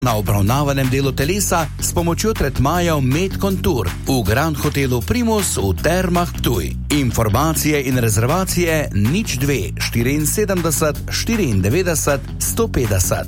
na obravnavanem delu telesa s pomočjo tretmajev Medkontur v Grand Hotelu Primus v Termah Ptuj. Informacije in rezervacije 02 74 94 150.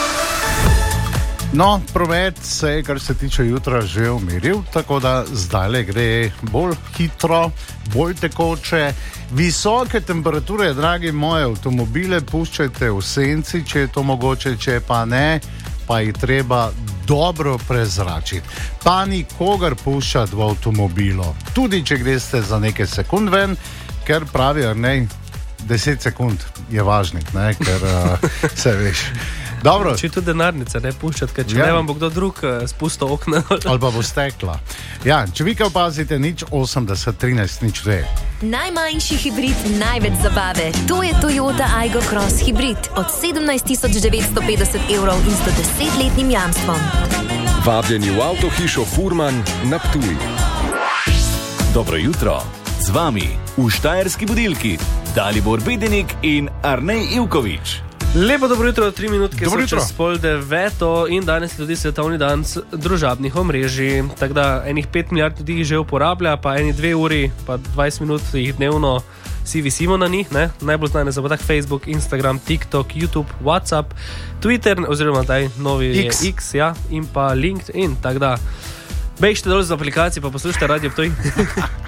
No, promet se je, kar se tiče jutra, že umiril, tako da zdaj gre bolj hitro, bolj tekoče. Visoke temperature, dragi moje avtomobile, puščajte v senci, če je to mogoče, če pa ne, pa jih treba dobro prezračiti. Pa nikogar puščati v avtomobilo, tudi če greste za nekaj sekund ven, ker pravijo, ne, 10 sekund je važnih, ne, ker se veš. Dobro. Če tudi denarnice ne puščati, ker če ne vam bo kdo drug spustil okna. Ali pa bo stekla. Ja, če vi kaj opazite, 080 13 02. Najmanjši hibrid, največ zabave. To je Toyota Aygo Cross hibrid od 17.950 € in 110-letnim jamstvom. Vabljeni v avtohišo Furman na Ptuj. Dobro jutro. Z vami v Štajerski budilki Dalibor Bedenik in Arnej Ivković. Lepo dobro jutro, 3 minutke so čez 8:30 in danes je tudi svetovni dan družabnih omrežij. Tako da enih 5 milijard ljudi jih že uporablja, pa eni 2 uri, pa 20 minut jih dnevno si visimo na njih. Ne? Najbolj znane so pa tak Facebook, Instagram, TikTok, YouTube, WhatsApp, Twitter, oziroma taj novi X, ja, in pa LinkedIn. Tako da bežite dol z aplikacije, pa poslušajte Radio Ptuj.